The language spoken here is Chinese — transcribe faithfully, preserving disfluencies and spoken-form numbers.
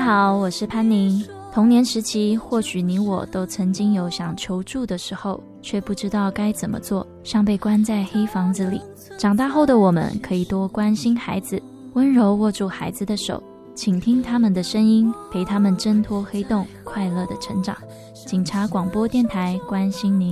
好，我是潘宁。童年时期，或许你我都曾经有想求助的时候，却不知道该怎么做，像被关在黑房子里。长大后的我们可以多关心孩子，温柔握住孩子的手，倾听他们的声音，陪他们挣脱黑洞，快乐的成长。警察广播电台关心您。